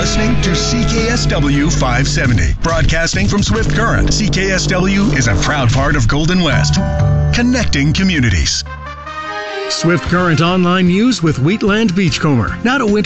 listening to CKSW 570. Broadcasting from Swift Current, CKSW is a proud part of Golden West. Connecting communities. Swift Current Online News with Wheatland Beachcomber. Now to winter